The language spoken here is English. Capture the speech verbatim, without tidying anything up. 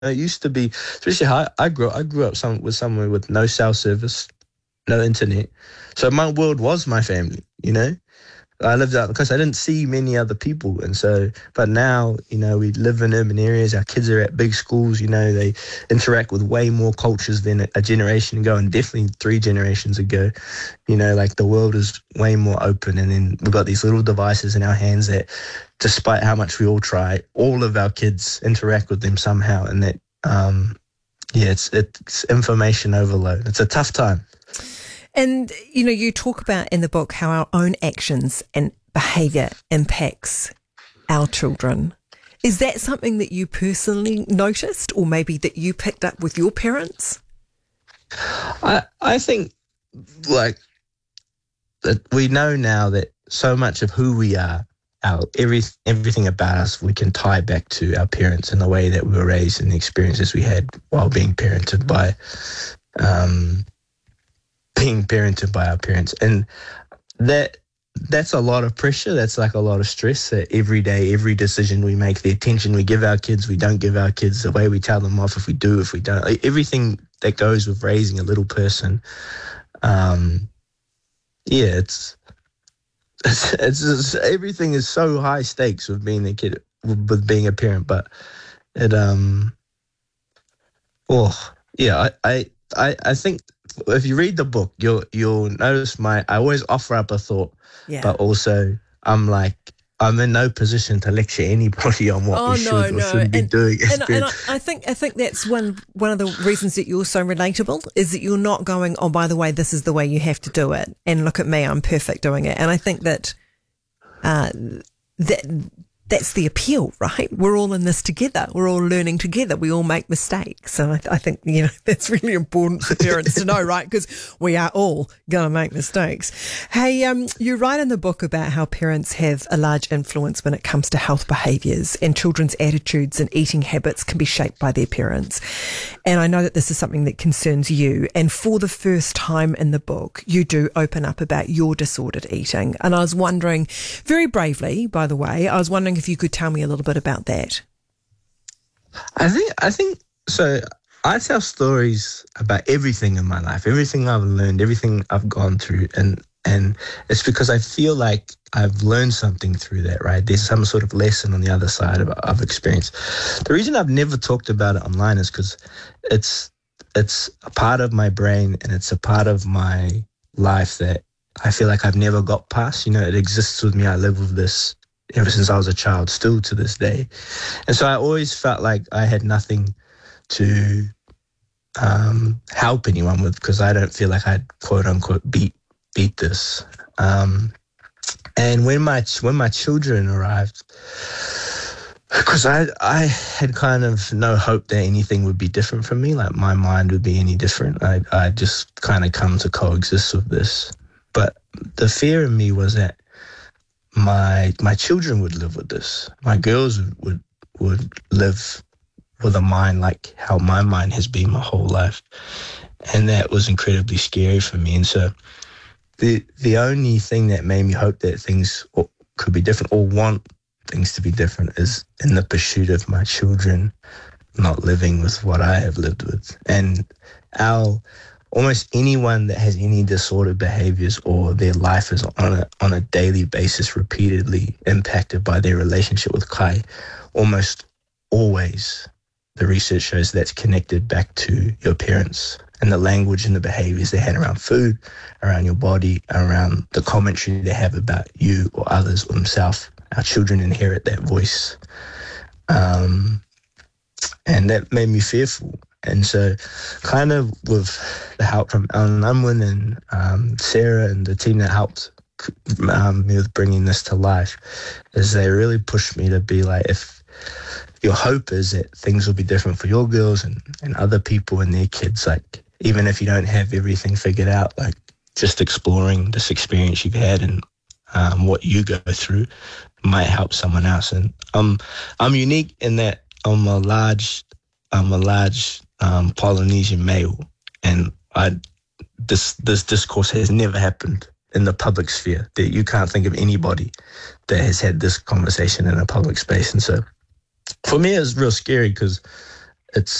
it used to be, especially how I, I grew I grew up some, with somewhere with no cell service, no internet. So my world was my family, you know? I lived out because I didn't see many other people. And so, but now, you know, we live in urban areas. Our kids are at big schools, you know, they interact with way more cultures than a generation ago, and definitely three generations ago. You know, like the world is way more open. And then we've got these little devices in our hands that, despite how much we all try, all of our kids interact with them somehow. And that, um, yeah, it's, it's information overload. It's a tough time. And, you know, you talk about in the book how our own actions and behaviour impacts our children. Is that something that you personally noticed, or maybe that you picked up with your parents? I I think, like, that we know now that so much of who we are, our every everything about us, we can tie back to our parents and the way that we were raised and the experiences we had while being parented by um being parented by our parents. And that that's a lot of pressure. That's like a lot of stress that every day, every decision we make, the attention we give our kids, we don't give our kids, the way we tell them off if we do, if we don't, like, everything that goes with raising a little person. Um, yeah, it's, it's, it's, it's everything is so high stakes with being a kid, with being a parent, but it, um, oh, yeah, I, I, I, I think if you read the book, you'll you'll notice my I always offer up a thought, yeah. But also I'm like I'm in no position to lecture anybody on what oh, we should no, or no. shouldn't and, be doing. And, and I, I think I think that's one one of the reasons that you're so relatable is that you're not going, oh, by the way, this is the way you have to do it, and look at me, I'm perfect doing it. And I think that uh, that. That's the appeal, right? We're all in this together. We're all learning together. We all make mistakes. And I, th- I think, you know, that's really important for parents to know, right? Because we are all going to make mistakes. Hey, um, you write in the book about how parents have a large influence when it comes to health behaviours, and children's attitudes and eating habits can be shaped by their parents. And I know that this is something that concerns you. And for the first time in the book, you do open up about your disordered eating. And I was wondering, very bravely, by the way, I was wondering if you could tell me a little bit about that. I think, I think, so I tell stories about everything in my life, everything I've learned, everything I've gone through. And, and it's because I feel like I've learned something through that, right? There's some sort of lesson on the other side of, of experience. The reason I've never talked about it online is because it's, it's a part of my brain and it's a part of my life that I feel like I've never got past. You know, it exists with me. I live with this ever since I was a child, still to this day. And so I always felt like I had nothing to um, help anyone with, because I don't feel like I'd quote unquote beat beat this. Um, and when my when my children arrived, because I I had kind of no hope that anything would be different from me, like my mind would be any different. I I just kind of come to coexist with this. But the fear in me was that my my children would live with this. My girls would, would would live with a mind like how my mind has been my whole life. And that was incredibly scary for me. And so the the only thing that made me hope that things could be different or want things to be different is in the pursuit of my children not living with what I have lived with. And our almost anyone that has any disordered behaviors or their life is on a on a daily basis repeatedly impacted by their relationship with Kai, almost always the research shows that's connected back to your parents and the language and the behaviors they had around food, around your body, around the commentary they have about you or others or themselves. Our children inherit that voice. Um, and that made me fearful. And so kind of with the help from Alan Unwin and um, Sarah and the team that helped um, me with bringing this to life, is they really pushed me to be like, if your hope is that things will be different for your girls and, and other people and their kids, like even if you don't have everything figured out, like just exploring this experience you've had and um, what you go through might help someone else. And um, I'm unique in that I'm a large, I'm a large um, Polynesian male, and I this this discourse has never happened in the public sphere. That you can't think of anybody that has had this conversation in a public space. And so for me, it's real scary because it's